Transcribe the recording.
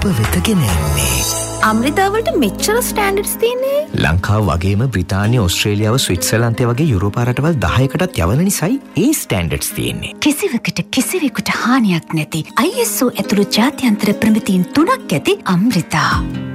වෙත ගෙන එන්නේ. අමෘතාවලට මෙච්චර ස්ටෑන්ඩඩ්ස් තියෙන්නේ. ලංකාව වගේම බ්‍රිතාන්‍ය, ඕස්ට්‍රේලියාව, ස්විට්සර්ලන්තය වගේ යුරෝපා රටවල් 10කටත් යවන නිසායි ඒ ස්ටෑන්ඩඩ්ස් තියෙන්නේ. කිසිවකට කිසිවෙකුට හානියක් නැති ISO ඇතුළු ජාත්‍යන්තර ප්‍රමිතීන් 3ක් ඇති අමෘතා.